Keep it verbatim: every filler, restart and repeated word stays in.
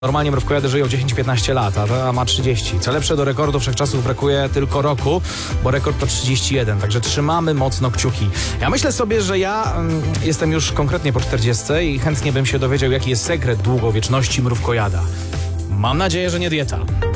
Normalnie mrówkojady żyją dziesięć piętnaście lat, a ta ma trzydzieści. Co lepsze, do rekordu wszechczasów brakuje tylko roku, bo rekord to trzydzieści jeden, także trzymamy mocno kciuki. Ja myślę sobie, że ja mm, jestem już konkretnie po czterdziestce i chętnie bym się dowiedział, jaki jest sekret długowieczności mrówkojada. Mam nadzieję, że nie dieta.